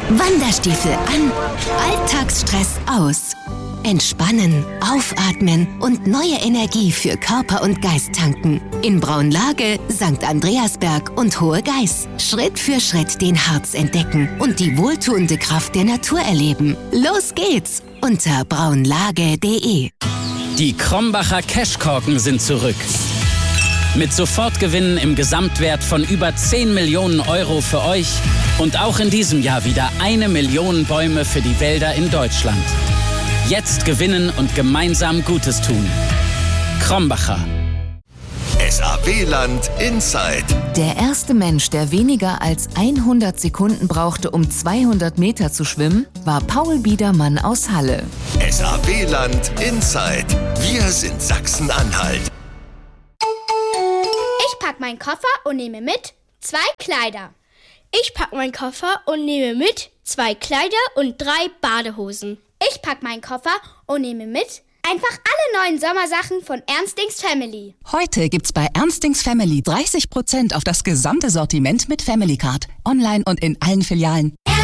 Wanderstiefel an, Alltagsstress aus. Entspannen, aufatmen und neue Energie für Körper und Geist tanken. In Braunlage, St. Andreasberg und Hohe Geiß. Schritt für Schritt den Harz entdecken und die wohltuende Kraft der Natur erleben. Los geht's unter braunlage.de. Die Krombacher Cashkorken sind zurück. Mit Sofortgewinnen im Gesamtwert von über 10 Millionen Euro für euch und auch in diesem Jahr wieder 1 Million Bäume für die Wälder in Deutschland. Jetzt gewinnen und gemeinsam Gutes tun. Krombacher. SAW-Land Inside. Der erste Mensch, der weniger als 100 Sekunden brauchte, um 200 Meter zu schwimmen, war Paul Biedermann aus Halle. SAW-Land Inside. Wir sind Sachsen-Anhalt. Ich pack meinen Koffer und nehme mit 2 Kleider. Ich pack meinen Koffer und nehme mit 2 Kleider und 3 Badehosen. Ich pack meinen Koffer und nehme mit einfach alle neuen Sommersachen von Ernstings Family. Heute gibt's bei Ernstings Family 30% auf das gesamte Sortiment mit Family Card. Online und in allen Filialen.